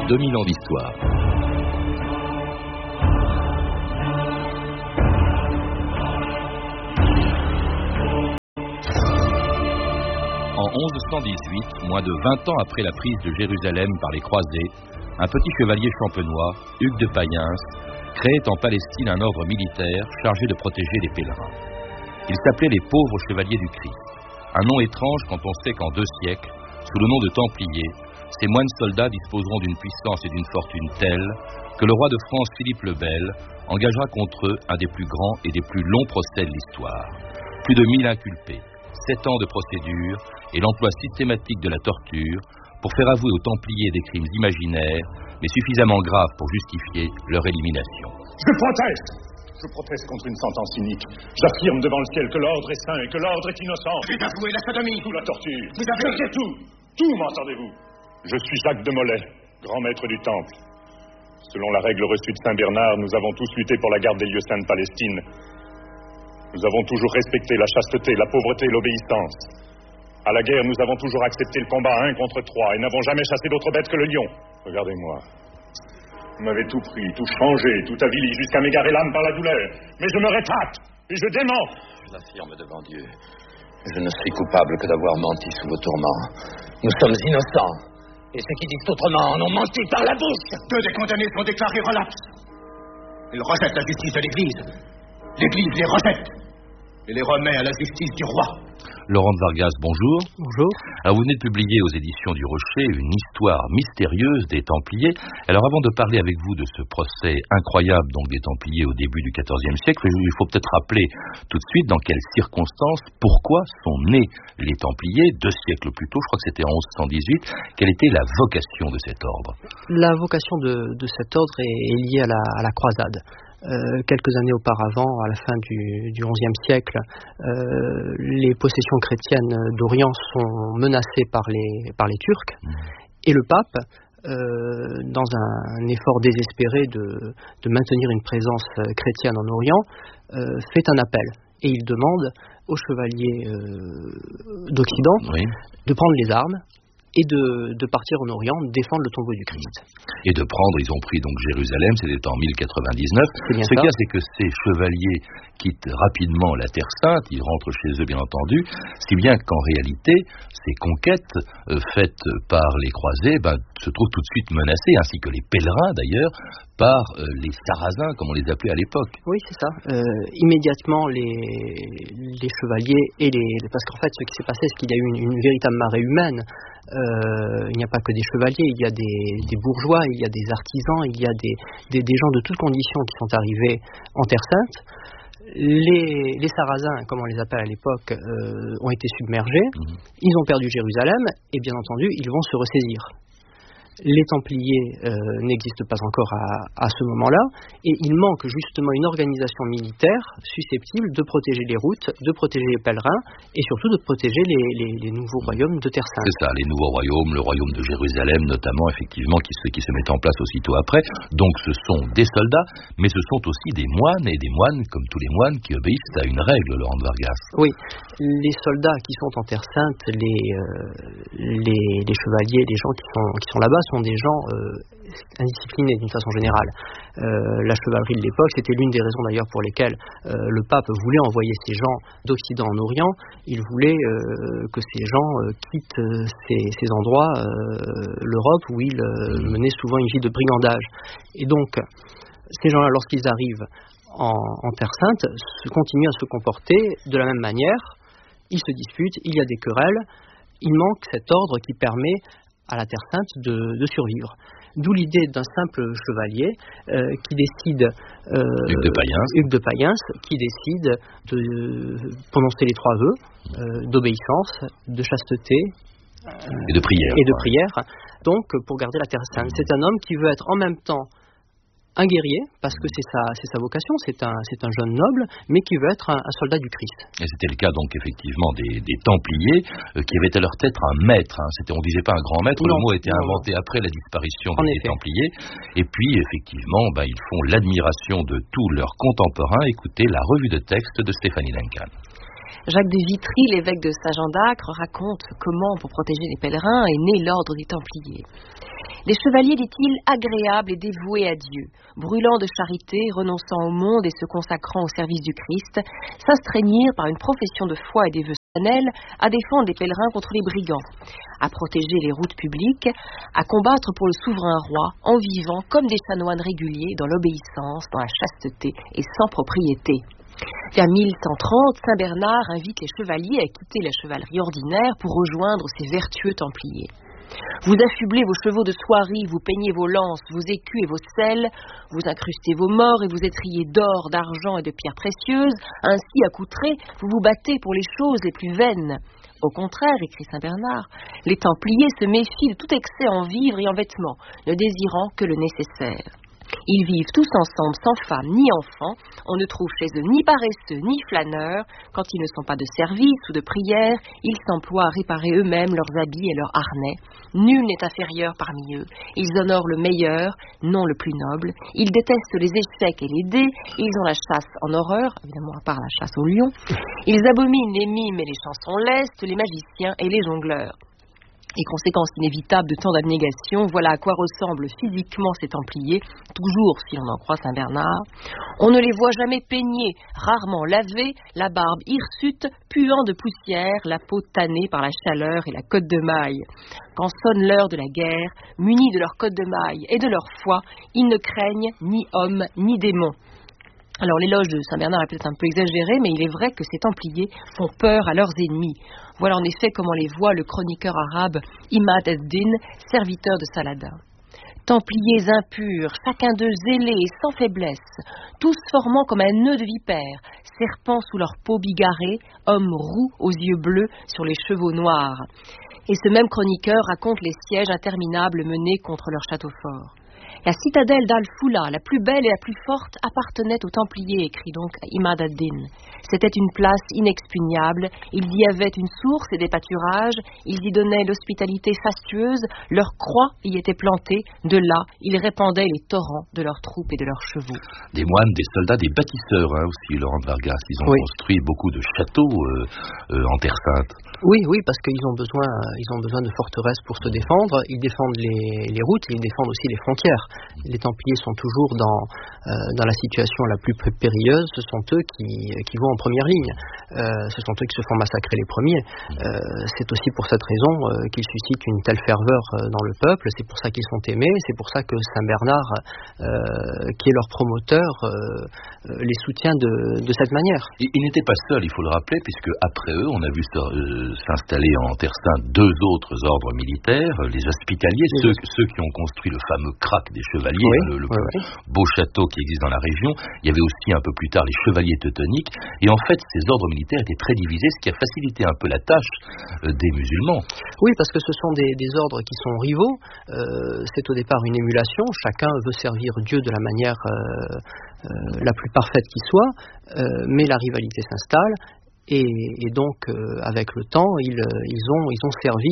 2000 ans d'histoire. En 1118, moins de 20 ans après la prise de Jérusalem par les croisés, un petit chevalier champenois, Hugues de Payens, créait en Palestine un ordre militaire chargé de protéger les pèlerins. Il s'appelait les pauvres chevaliers du Christ. Un nom étrange quand on sait qu'en 2 siècles, sous le nom de Templiers, ces moines soldats disposeront d'une puissance et d'une fortune telles que le roi de France Philippe le Bel engagera contre eux un des plus grands et des plus longs procès de l'histoire. Plus de 1000 inculpés, 7 ans de procédure et l'emploi systématique de la torture pour faire avouer aux Templiers des crimes imaginaires, mais suffisamment graves pour justifier leur élimination. Je proteste! Je proteste contre une sentence inique. J'affirme devant le ciel que l'ordre est saint et que l'ordre est innocent. Vous avez avoué la sodomie! Sous la torture. Vous avez... Je sais tout! Tout, m'entendez-vous? Je suis Jacques de Molay, grand maître du Temple. Selon la règle reçue de Saint Bernard, nous avons tous lutté pour la garde des lieux saints de Palestine. Nous avons toujours respecté la chasteté, la pauvreté et l'obéissance. À la guerre, nous avons toujours accepté le combat 1 contre 3 et n'avons jamais chassé d'autre bête que le lion. Regardez-moi. Vous m'avez tout pris, tout changé, tout avili, jusqu'à m'égarer l'âme par la douleur. Mais je me rétracte et je dément. Je l'affirme devant Dieu. Je ne suis coupable que d'avoir menti sous vos tourments. Nous sommes innocents. Et ceux qui disent autrement en ont menti par la bouche. 2 des condamnés sont déclarés relapses. Ils rejettent la justice de l'Église. L'Église les rejette et les remet à la justice du roi. Laurent de Vargas, bonjour. Bonjour. Alors vous venez de publier aux éditions du Rocher une histoire mystérieuse des Templiers. Alors avant de parler avec vous de ce procès incroyable donc des Templiers au début du XIVe siècle, il faut peut-être rappeler tout de suite dans quelles circonstances, pourquoi sont nés les Templiers 2 siècles plus tôt, je crois que c'était en 1118. Quelle était la vocation de cet ordre? La vocation de cet ordre est liée à la croisade. Quelques années auparavant, à la fin du XIe siècle, les possessions chrétiennes d'Orient sont menacées par les Turcs et le pape, dans un effort désespéré de maintenir une présence chrétienne en Orient, fait un appel et il demande aux chevaliers d'Occident de prendre les armes et de partir en Orient, défendre le tombeau du Christ. Et de prendre, ils ont pris donc Jérusalem, c'était en 1099. Ce qu'il y a, c'est que ces chevaliers quittent rapidement la Terre Sainte, ils rentrent chez eux bien entendu, si bien qu'en réalité, ces conquêtes faites par les croisés se trouvent tout de suite menacées, ainsi que les pèlerins d'ailleurs, par les Sarrasins, comme on les appelait à l'époque. Oui, c'est ça. Immédiatement, les chevaliers et parce qu'en fait, ce qui s'est passé, c'est qu'il y a eu une véritable marée humaine. Il n'y a pas que des chevaliers, il y a des bourgeois, il y a des artisans, il y a des gens de toutes conditions qui sont arrivés en Terre Sainte. Les Sarrasins, comme on les appelle à l'époque, ont été submergés. Ils ont perdu Jérusalem et bien entendu, ils vont se ressaisir. Les Templiers n'existent pas encore à ce moment-là et il manque justement une organisation militaire susceptible de protéger les routes, de protéger les pèlerins et surtout de protéger les nouveaux royaumes de Terre Sainte. C'est ça, les nouveaux royaumes, le royaume de Jérusalem notamment, effectivement, qui se met en place aussitôt après. Donc ce sont des soldats, mais ce sont aussi des moines, et des moines, comme tous les moines, qui obéissent à une règle, Laurent de Vargas. Oui, les soldats qui sont en Terre Sainte, les chevaliers, les gens qui sont là-bas, sont des gens indisciplinés d'une façon générale. La chevalerie de l'époque, c'était l'une des raisons d'ailleurs pour lesquelles le pape voulait envoyer ces gens d'Occident en Orient. Il voulait que ces gens quittent ces endroits, l'Europe, où ils menaient souvent une vie de brigandage. Et donc, ces gens-là, lorsqu'ils arrivent en Terre Sainte, continuent à se comporter de la même manière. Ils se disputent, il y a des querelles. Il manque cet ordre qui permet à la Terre Sainte de survivre. D'où l'idée d'un simple chevalier qui décide, Hugues de Payens, qui décide de prononcer les 3 vœux d'obéissance, de chasteté et de prière. Donc pour garder la Terre Sainte. C'est un homme qui veut être en même temps un guerrier, parce que c'est sa vocation, c'est un jeune noble, mais qui veut être un soldat du Christ. Et c'était le cas donc effectivement des Templiers, qui avaient à leur tête un maître. On disait pas un grand maître, le mot a été inventé après la disparition des Templiers. Et puis effectivement, ils font l'admiration de tous leurs contemporains. Écoutez la revue de texte de Stéphanie Duncan. Jacques de Vitry, l'évêque de Saint-Jean d'Acre, raconte comment, pour protéger les pèlerins, est né l'ordre des Templiers. Des chevaliers, dit-il, agréables et dévoués à Dieu, brûlant de charité, renonçant au monde et se consacrant au service du Christ, s'astreignirent par une profession de foi et des vœux solennels à défendre les pèlerins contre les brigands, à protéger les routes publiques, à combattre pour le souverain roi, en vivant comme des chanoines réguliers dans l'obéissance, dans la chasteté et sans propriété. Vers 1130, Saint Bernard invite les chevaliers à quitter la chevalerie ordinaire pour rejoindre ces vertueux templiers. Vous affublez vos chevaux de soierie, vous peignez vos lances, vos écus et vos selles, vous incrustez vos morts et vous étrillez d'or, d'argent et de pierres précieuses, ainsi accoutrés, vous vous battez pour les choses les plus vaines. Au contraire, écrit Saint Bernard, les Templiers se méfient de tout excès en vivres et en vêtements, ne désirant que le nécessaire. Ils vivent tous ensemble sans femme ni enfant, on ne trouve chez eux ni paresseux ni flâneurs, quand ils ne sont pas de service ou de prière, ils s'emploient à réparer eux-mêmes leurs habits et leurs harnais. Nul n'est inférieur parmi eux, ils honorent le meilleur, non le plus noble, ils détestent les échecs et les dés, ils ont la chasse en horreur, évidemment à part la chasse au lion, ils abominent les mimes et les chansons lestes, les magiciens et les jongleurs. Et conséquence inévitable de tant d'abnégation, voilà à quoi ressemblent physiquement ces Templiers, toujours si l'on en croit Saint Bernard. On ne les voit jamais peignés, rarement lavés, la barbe hirsute, puant de poussière, la peau tannée par la chaleur et la cotte de maille. Quand sonne l'heure de la guerre, munis de leur cotte de maille et de leur foi, ils ne craignent ni hommes ni démons. Alors l'éloge de Saint Bernard est peut-être un peu exagéré, mais il est vrai que ces Templiers font peur à leurs ennemis. Voilà en effet comment les voit le chroniqueur arabe Imad ad-Din, serviteur de Saladin. Templiers impurs, chacun d'eux zélé et sans faiblesse, tous formant comme un nœud de vipère, serpents sous leur peau bigarrée, hommes roux aux yeux bleus sur les chevaux noirs. Et ce même chroniqueur raconte les sièges interminables menés contre leur château fort. La citadelle d'Al-Foula, la plus belle et la plus forte, appartenait aux Templiers, écrit donc Imad ad-Din. C'était une place inexpugnable, ils y avaient une source et des pâturages, ils y donnaient l'hospitalité fastueuse, leurs croix y étaient plantées, de là, ils répandaient les torrents de leurs troupes et de leurs chevaux. Des moines, des soldats, des bâtisseurs aussi, Laurent de Vargas, ils ont construit beaucoup de châteaux en Terre Sainte. Oui, parce qu'ils ont besoin de forteresses pour se défendre, ils défendent les routes et ils défendent aussi les frontières. Les Templiers sont toujours dans la situation la plus périlleuse, ce sont eux qui vont en première ligne, ce sont eux qui se font massacrer les premiers. C'est aussi pour cette raison qu'ils suscitent une telle ferveur dans le peuple, c'est pour ça qu'ils sont aimés, c'est pour ça que Saint Bernard, qui est leur promoteur, les soutient de cette manière. Ils n'étaient pas seuls, il faut le rappeler, puisque après eux, on a vu s'installer en Terre Sainte deux autres ordres militaires, les hospitaliers, ceux qui ont construit le fameux Crac des chevaliers, le beau château qui existe dans la région. Il y avait aussi un peu plus tard les chevaliers teutoniques, et en fait ces ordres militaires étaient très divisés, ce qui a facilité un peu la tâche des musulmans. Oui, parce que ce sont des ordres qui sont rivaux, c'est au départ une émulation, chacun veut servir Dieu de la manière la plus parfaite qui soit, mais la rivalité s'installe. Et donc, avec le temps, ils ont servi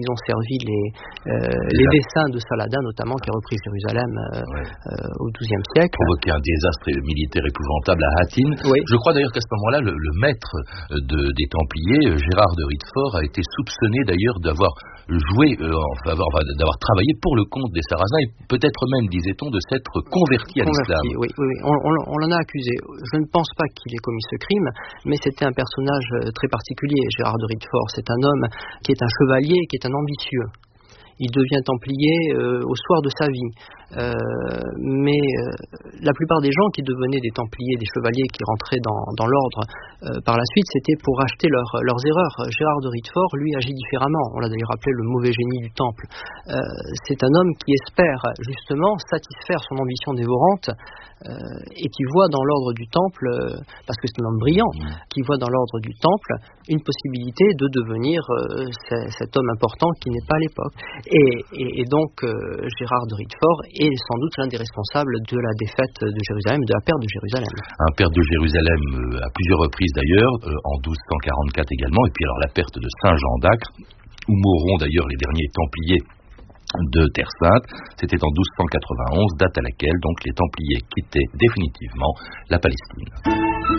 les desseins de Saladin, notamment, qui a repris Jérusalem au XIIe siècle. Provoqué un désastre militaire épouvantable à Hattin. Oui. Je crois d'ailleurs qu'à ce moment-là, le maître des Templiers, Gérard de Rittefort, a été soupçonné d'ailleurs d'avoir d'avoir travaillé pour le compte des Sarrasins et peut-être même, disait-on, de s'être converti à l'islam. Oui. On l'en a accusé. Je ne pense pas qu'il ait commis ce crime, mais c'était un personnage très particulier. Gérard de Rittefort, c'est un homme qui est un chevalier, qui est un ambitieux. Il devient templier au soir de sa vie. Mais la plupart des gens qui devenaient des templiers, des chevaliers qui rentraient dans l'ordre par la suite, c'était pour racheter leurs erreurs. Gérard de Rittefort, lui, agit différemment. On l'a d'ailleurs appelé le mauvais génie du temple. C'est un homme qui espère justement satisfaire son ambition dévorante et qui voit dans l'ordre du temple, parce que c'est un homme brillant, qui voit dans l'ordre du temple une possibilité de devenir cet homme important qui n'est pas à l'époque. Et donc Gérard de Rittefort est sans doute l'un des responsables de la défaite de Jérusalem, de la perte de Jérusalem. Un perte de Jérusalem à plusieurs reprises d'ailleurs, en 1244 également, et puis alors la perte de Saint-Jean d'Acre, où mourront d'ailleurs les derniers Templiers de Terre Sainte. C'était en 1291, date à laquelle donc les Templiers quittaient définitivement la Palestine.